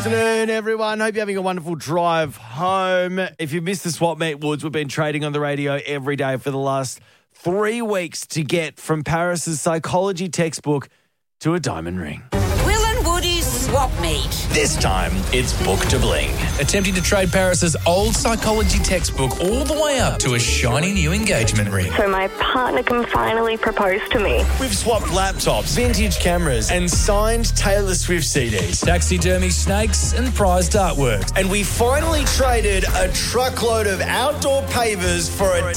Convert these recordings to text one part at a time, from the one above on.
Afternoon, everyone. Hope you're having a wonderful drive home. If you missed the Swap Meet Woods, we've been trading on the radio every day for the last 3 weeks to get from Paris's psychology textbook to a diamond ring. Will and Woody's Swap Meet. This time, it's Book to Bling. Attempting to trade Paris's old psychology textbook all the way up to a shiny new engagement ring. So my partner can finally propose to me. We've swapped laptops, vintage cameras, and signed Taylor Swift CDs. Taxidermy snakes and prized artworks. And we finally traded a truckload of outdoor pavers for a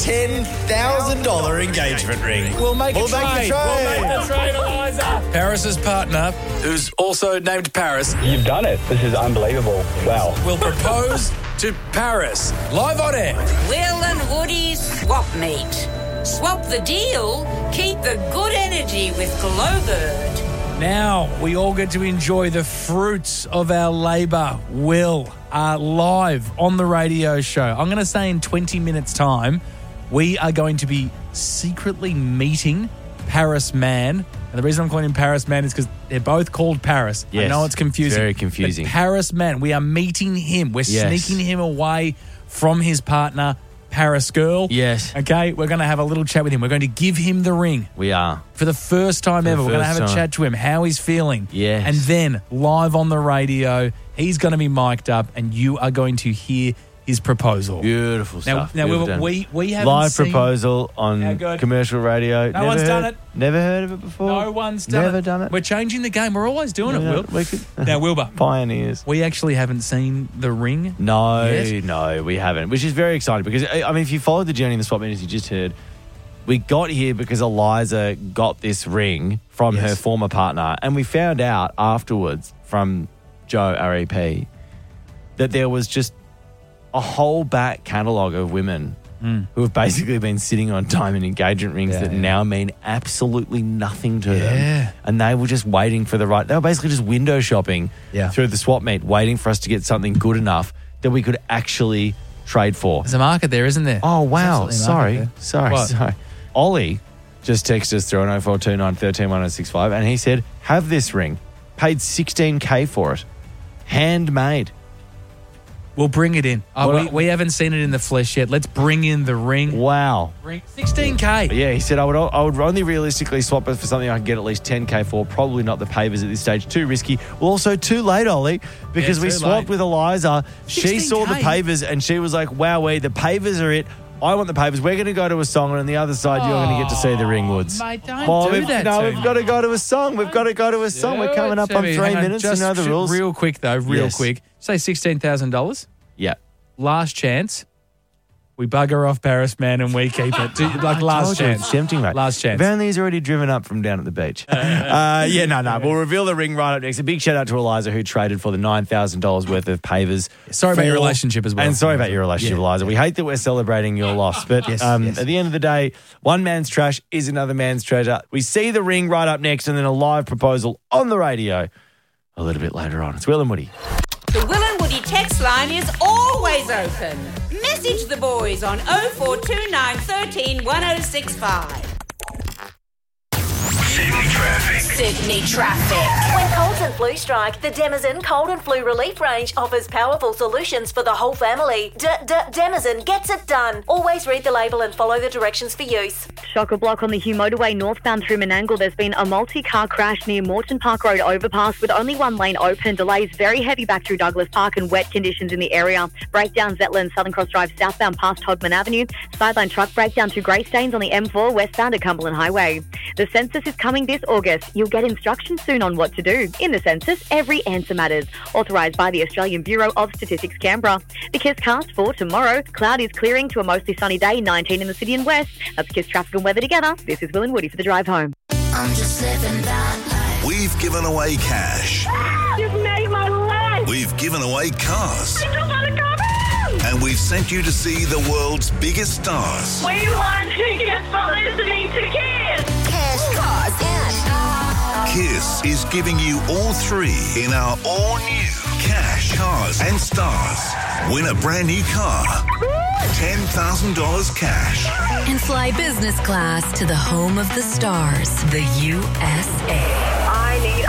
$10,000 engagement ring. We'll make We'll a make trade. the trade. We'll make the trade, Eliza. Paris's partner, who's also named Paris, You've done it. This is unbelievable. Wow. will propose to Paris. Live on air. Will and Woody's Swap Meet. Swap the deal, keep the good energy with Glowbird. Now we all get to enjoy the fruits of our labour. Will, live on the radio show. I'm going to say in 20 minutes' time, we are going to be secretly meeting Paris Man. And the reason I'm calling him Paris Man is because they're both called Paris. Yes, I know it's confusing. very confusing. But Paris Man, we are meeting him. We're sneaking him away from his partner, Paris Girl. Yes. Okay, we're going to have a little chat with him. We're going to give him the ring. We are. For the first time ever, we're going to have a chat to him, how he's feeling. Yes. And then, live on the radio, he's going to be mic'd up and you are going to hear his proposal. Beautiful Now, stuff. now Beautiful we done. haven't Live seen... proposal How on good? commercial radio. No one's done it. Never heard of it before. No one's done Never it. done it. We're changing the game. We're always doing it, Will. We could, Now, Wilbur, pioneers. we actually haven't seen the ring. No, Yes. no, we haven't, which is very exciting because, I mean, if you followed the journey in the Swap Meet, as you just heard, we got here because Eliza got this ring from her former partner, and we found out afterwards from Joe, REP, that there was just a whole back catalogue of women who have basically been sitting on diamond engagement rings that now mean absolutely nothing to them. And they were just waiting for the right... They were basically just window shopping through the Swap Meet, waiting for us to get something good enough that we could actually trade for. There's a market there, isn't there? Oh, wow. There's absolutely a market there. What? Sorry. Ollie just texted us through on 0429 13 1065 and he said, have this ring. Paid $16,000 for it. Handmade. We'll bring it in. We haven't seen it in the flesh yet. Let's bring in the ring. Wow. Ring. $16,000. Yeah, he said I would only realistically swap it for something I can get at least $10,000 for. Probably not the pavers at this stage. Too risky. Well, also too late, Ollie, because we too swapped late. with Eliza. She saw the $16,000. pavers and she was like, wow, the pavers are it. I want the pavers. We're going to go to a song, and on the other side, you're going to get to see the ring woods. Mate, don't do that to we've me. got to go to a song. We've got to go to a song. We're coming up on 3 minutes. You Just know the rules. Real quick, though. Real Yes. quick. Say $16,000. Yeah. Last chance. We bugger off Paris Man and we keep it. Like last Told you, chance. It's tempting, mate. Last chance. Apparently he's already driven up from down at the beach. No. We'll reveal the ring right up next. A big shout out to Eliza who traded for the $9,000 worth of pavers. Sorry about your relationship as well. And sorry about your relationship, Eliza. We hate that we're celebrating your loss. But Yes. at the end of the day, one man's trash is another man's treasure. We see the ring right up next and then a live proposal on the radio a little bit later on. It's Will and Woody. The Will and Woody text line is always open. Message the boys on 0429 13 1065. Sydney traffic. When colds and flu strike, the Demazen Cold and Flu Relief Range offers powerful solutions for the whole family. Demazen gets it done. Always read the label and follow the directions for use. Shocker block on the Hugh Motorway northbound through Menangle. There's been a multi-car crash near Moreton Park Road overpass with only one lane open. Delays very heavy back through Douglas Park and wet conditions in the area. Breakdown Zetland, Southern Cross Drive southbound past Hodman Avenue. Sideline truck breakdown through Greystanes on the M4 westbound at Cumberland Highway. The census is coming this August. You'll get instructions soon on what to do. In the census, every answer matters. Authorised by the Australian Bureau of Statistics, Canberra. The KISS cast for tomorrow. Cloud is clearing to a mostly sunny day, 19 in the city and west. That's KISS traffic and weather together. This is Will and Woody for the drive home. I'm just living that life. We've given away cash. You've made my life. We've given away cars. I just want to come home. And we've sent you to see the world's biggest stars. We want tickets for listening to KISS. Cash, cars, and KISS is giving you all three in our all-new Cash, Cars and Stars. Win a brand new car. $10,000 cash. And fly business class to the home of the stars, the USA. I need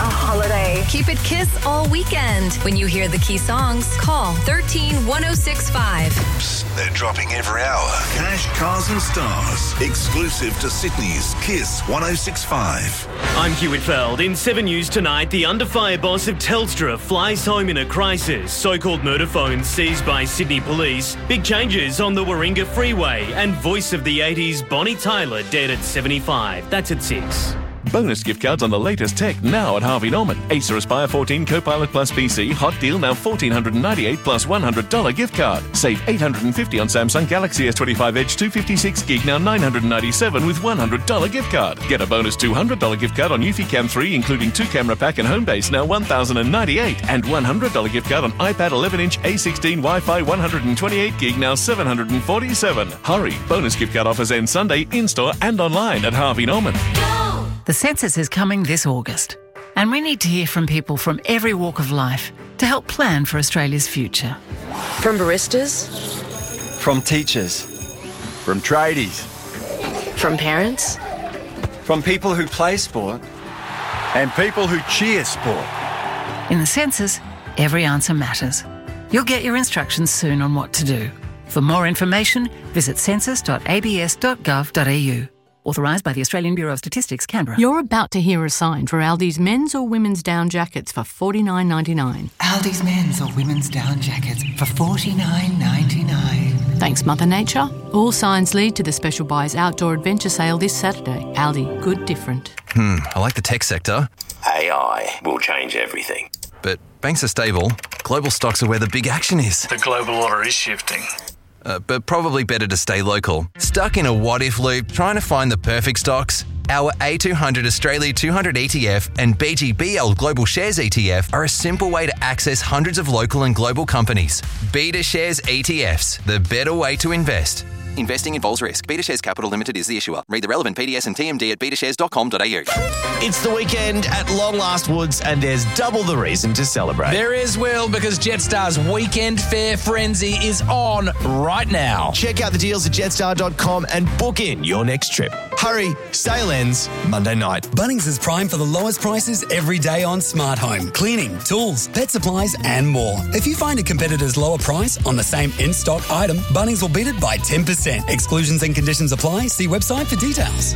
holiday. Keep it Kiss all weekend. When you hear the key songs, call 13 1065. Psst, they're dropping every hour. Cash, Cars and Stars. Exclusive to Sydney's Kiss 1065. I'm Hugh Whitfeld. In 7 News tonight, the under-fire boss of Telstra flies home in a crisis. So-called murder phones seized by Sydney police. Big changes on the Warringah Freeway. And voice of the 80s, Bonnie Tyler, dead at 75. That's at 6. Bonus gift cards on the latest tech now at Harvey Norman. Acer Aspire 14 Copilot Plus PC. Hot deal now $1,498 plus $100 gift card. Save $850 on Samsung Galaxy S25 Edge 256 gig now $997 with $100 gift card. Get a bonus $200 gift card on Eufy Cam 3 including 2 camera pack and home base now $1,098 and $100 gift card on iPad 11-inch A16 Wi-Fi 128 gig now $747. Hurry! Bonus gift card offers end Sunday in-store and online at Harvey Norman. The census is coming this August, and we need to hear from people from every walk of life to help plan for Australia's future. From baristas, from teachers, from tradies, from parents, from people who play sport, and people who cheer sport. In the census, every answer matters. You'll get your instructions soon on what to do. For more information, visit census.abs.gov.au. Authorised by the Australian Bureau of Statistics, Canberra. You're about to hear a sign for Aldi's men's or women's down jackets for $49.99. Aldi's men's or women's down jackets for $49.99. Thanks, Mother Nature. All signs lead to the Special Buys Outdoor Adventure Sale this Saturday. Aldi, good different. I like the tech sector. AI will change everything. But banks are stable. Global stocks are where the big action is. The global order is shifting. But probably better to stay local. Stuck in a what-if loop trying to find the perfect stocks? Our A200 Australia 200 ETF and BGBL Global Shares ETF are a simple way to access hundreds of local and global companies. Beta Shares ETFs, the better way to invest. Investing involves risk. Beta Shares Capital Limited is the issuer. Read the relevant PDS and TMD at betashares.com.au. It's the weekend at long last, Woods, and there's double the reason to celebrate. There is, Will, because Jetstar's Weekend Fare Frenzy is on right now. Check out the deals at jetstar.com and book in your next trip. Hurry, sale ends Monday night. Bunnings is primed for the lowest prices every day on smart home, cleaning, tools, pet supplies and more. If you find a competitor's lower price on the same in-stock item, Bunnings will beat it by 10%. Exclusions and conditions apply. See website for details.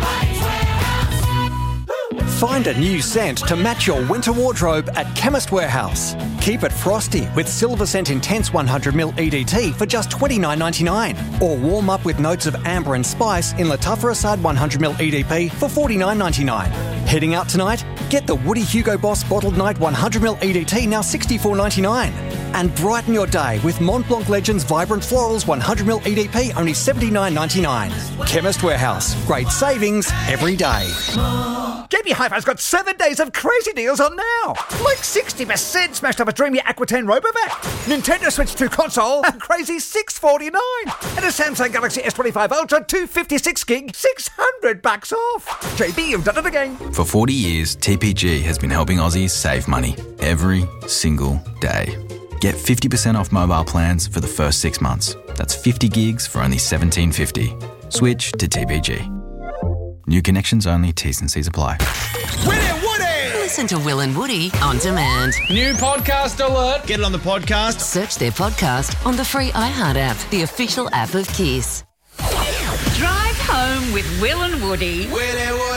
Find a new scent to match your winter wardrobe at Chemist Warehouse. Keep it frosty with Silver Scent Intense 100ml EDT for just $29.99. Or warm up with notes of amber and spice in Latafra Assad 100ml EDP for $49.99. Heading out tonight? Get the Woody Hugo Boss Bottled Night 100ml EDT now $64.99. And brighten your day with Mont Blanc Legends Vibrant Florals 100ml EDP only $79.99. Chemist Warehouse. Great savings every day. JB Hi-Fi's got 7 days of crazy deals on now. Like 60% smashed up a dreamy Aquitaine Robovac. Nintendo Switch 2 console, a crazy $649. And a Samsung Galaxy S25 Ultra 256 gig, $600 off. JB, you've done it again. For 40 years, TPG has been helping Aussies save money every single day. Get 50% off mobile plans for the first 6 months. That's 50 gigs for only $17.50. Switch to TPG. New connections only, T's and C's apply. Listen to Will and Woody on demand. New podcast alert. Get it on the podcast. Search their podcast on the free iHeart app, the official app of Kiss. Drive home with Will and Woody.